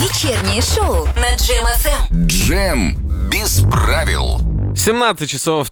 Вечернее шоу на Джем ФМ. Джем без правил. 17 часов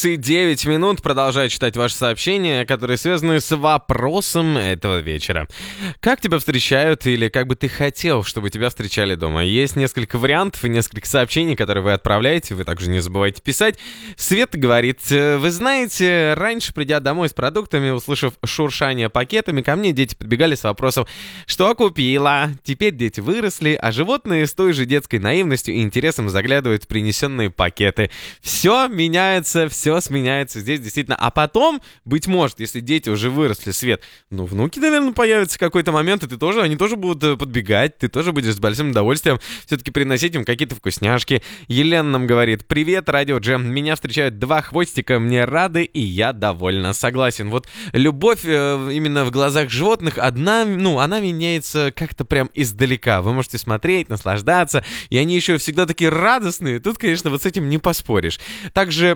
39 минут. Продолжаю читать ваши сообщения, которые связаны с вопросом этого вечера. Как тебя встречают или как бы ты хотел, чтобы тебя встречали дома? Есть несколько вариантов и несколько сообщений, которые вы отправляете. Вы также не забывайте писать. Света говорит: вы знаете, раньше, придя домой с продуктами, услышав шуршание пакетами, ко мне дети подбегали с вопросом: что купила? Теперь дети выросли, а животные с той же детской наивностью и интересом заглядывают в принесенные пакеты. Все меняется, все сменяется здесь действительно. А потом, быть может, если дети уже выросли, Свет, внуки, наверное, появятся в какой-то момент, и они тоже будут подбегать, ты тоже будешь с большим удовольствием все-таки приносить им какие-то вкусняшки. Елена нам говорит: привет, Радио Джем, меня встречают два хвостика, мне рады, и я довольна. Согласен, вот любовь именно в глазах животных, она меняется как-то прям издалека. Вы можете смотреть, наслаждаться, и они еще всегда такие радостные. Тут, конечно, вот с этим не поспоришь. Также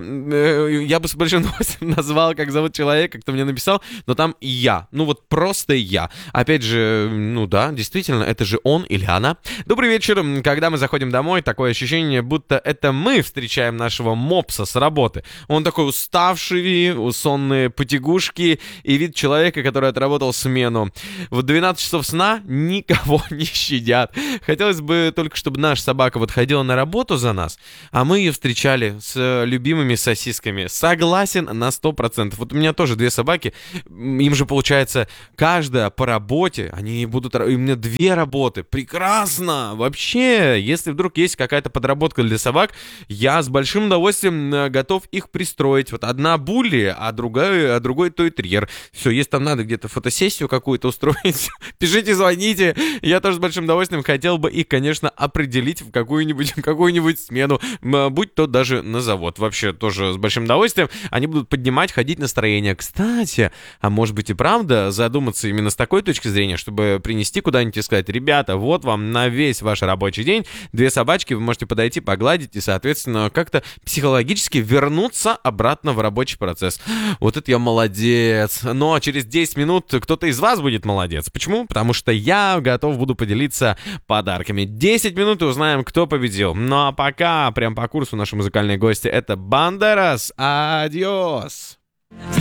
я бы с большим удовольствием назвал, как зовут человека, кто мне написал, но там я. Просто я. Опять же, да, действительно, это же он или она. Добрый вечер. Когда мы заходим домой, такое ощущение, будто это мы встречаем нашего мопса с работы. Он такой уставший, сонные потягушки и вид человека, который отработал смену. В 12 часов сна никого не щадят. Хотелось бы только, чтобы наша собака ходила на работу за нас, а мы ее встречали с любимыми сосисками. Согласен на 100%. Вот у меня тоже две собаки. Им же, получается, каждая по работе. Они будут... У меня две работы. Прекрасно! Вообще, если вдруг есть какая-то подработка для собак, я с большим удовольствием готов их пристроить. Вот одна Булли, а другой Той-терьер. Все, если там надо где-то фотосессию какую-то устроить, пишите, звоните. Я тоже с большим удовольствием хотел бы их, конечно, определить в какую-нибудь смену. Будь то даже на завод. Вообще тоже с большим удовольствием. Они будут поднимать, ходить настроение. Кстати, а может быть и правда задуматься именно с такой точки зрения, чтобы принести куда-нибудь и сказать: ребята, вот вам на весь ваш рабочий день две собачки, вы можете подойти, погладить и, соответственно, как-то психологически вернуться обратно в рабочий процесс. Вот это я молодец. Но через 10 минут кто-то из вас будет молодец. Почему? Потому что я готов буду поделиться подарками. 10 минут и узнаем, кто победил. Ну а пока, прям по курсу, наши музыкальные гости — это Бандерас. Адьос!